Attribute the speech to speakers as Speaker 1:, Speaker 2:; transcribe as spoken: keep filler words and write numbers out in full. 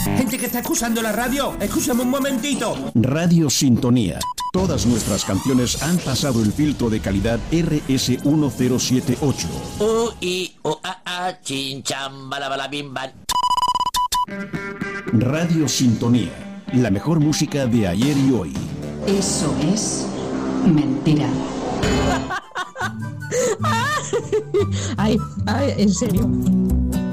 Speaker 1: Gente que está escuchando la radio, escúchame un momentito.
Speaker 2: Radio Sintonía. Todas nuestras canciones han pasado el filtro de calidad R S uno cero siete ocho.
Speaker 3: U, I, O, A, A, chin, cham, bala, bala, bim, bam.
Speaker 2: Radio Sintonía. La mejor música de ayer y hoy.
Speaker 4: Eso es mentira.
Speaker 5: Ay, ay, en serio.